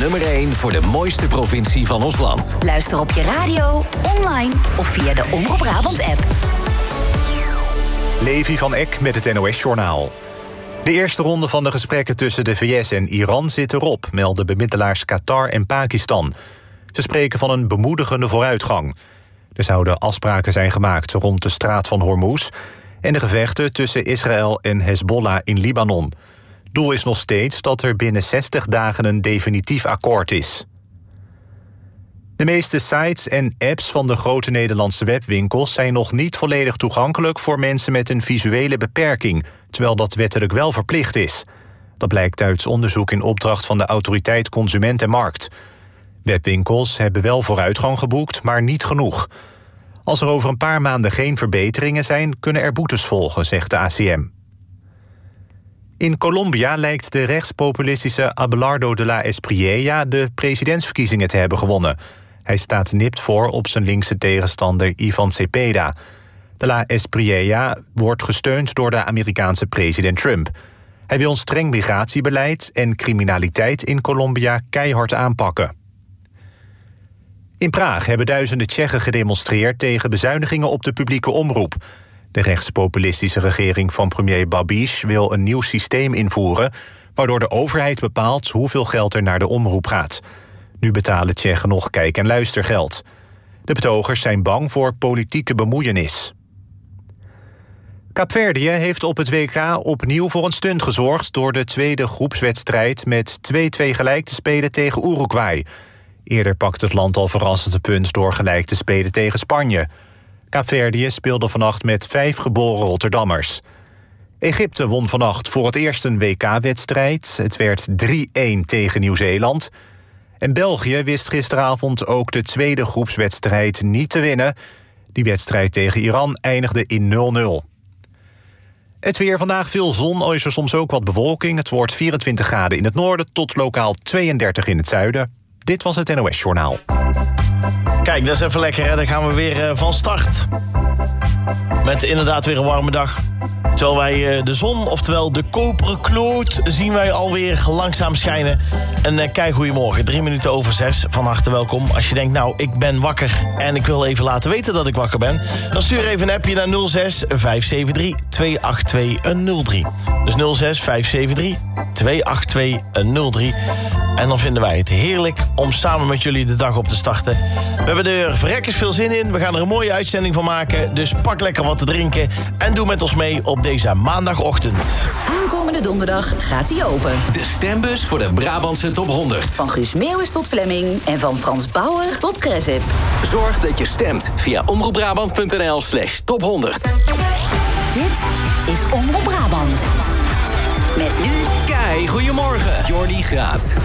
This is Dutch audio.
nummer 1 voor de mooiste provincie van ons land. Luister op je radio, online of via de Omroep Brabant-app. Levi van Eck met het NOS-journaal. De eerste ronde van de gesprekken tussen de VS en Iran zit erop, melden bemiddelaars Qatar en Pakistan. Ze spreken van een bemoedigende vooruitgang. Er zouden afspraken zijn gemaakt rond de straat van Hormuz en de gevechten tussen Israël en Hezbollah in Libanon. Doel is nog steeds dat er binnen 60 dagen een definitief akkoord is. De meeste sites en apps van de grote Nederlandse webwinkels zijn nog niet volledig toegankelijk voor mensen met een visuele beperking, terwijl dat wettelijk wel verplicht is. Dat blijkt uit onderzoek in opdracht van de Autoriteit Consument en Markt. Webwinkels hebben wel vooruitgang geboekt, maar niet genoeg. Als er over een paar maanden geen verbeteringen zijn, kunnen er boetes volgen, zegt de ACM. In Colombia lijkt de rechtspopulistische Abelardo de la Espriella de presidentsverkiezingen te hebben gewonnen. Hij staat nipt voor op zijn linkse tegenstander Ivan Cepeda. De la Espriella wordt gesteund door de Amerikaanse president Trump. Hij wil een streng migratiebeleid en criminaliteit in Colombia keihard aanpakken. In Praag hebben duizenden Tsjechen gedemonstreerd tegen bezuinigingen op de publieke omroep. De rechtspopulistische regering van premier Babiš wil een nieuw systeem invoeren, waardoor de overheid bepaalt hoeveel geld er naar de omroep gaat. Nu betalen Tsjechen nog kijk- en luistergeld. De betogers zijn bang voor politieke bemoeienis. Kaapverdië heeft op het WK opnieuw voor een stunt gezorgd door de tweede groepswedstrijd met 2-2 gelijk te spelen tegen Uruguay. Eerder pakte het land al verrassend een punt door gelijk te spelen tegen Spanje. Kaapverdië speelde vannacht met 5 geboren Rotterdammers. Egypte won vannacht voor het eerst een WK-wedstrijd. Het werd 3-1 tegen Nieuw-Zeeland. En België wist gisteravond ook de tweede groepswedstrijd niet te winnen. Die wedstrijd tegen Iran eindigde in 0-0. Het weer vandaag, veel zon, al is er soms ook wat bewolking. Het wordt 24 graden in het noorden tot lokaal 32 in het zuiden. Dit was het NOS-journaal. Kijk, dat is even lekker, hè? Dan gaan we weer van start. Met inderdaad weer een warme dag. Terwijl wij de zon, oftewel de koperen kloot, zien wij alweer langzaam schijnen. En kijk, goedemorgen, 6:03. Van harte welkom. Als je denkt, nou, ik ben wakker en ik wil even laten weten dat ik wakker ben, dan stuur even een appje naar 06 573 282 103. Dus 06 573 282 103. En dan vinden wij het heerlijk om samen met jullie de dag op te starten. We hebben er verrekkers veel zin in. We gaan er een mooie uitzending van maken. Dus pak lekker wat te drinken en doe met ons mee op deze maandagochtend. Aankomende donderdag gaat hij open. De stembus voor de Brabantse Top 100. Van Guus Meeuwis tot Flemming en van Frans Bauer tot Cresip. Zorg dat je stemt via omroepbrabant.nl/top100. Dit is Omroep Brabant. Met nu... Kei, goedemorgen. Jordi Graat.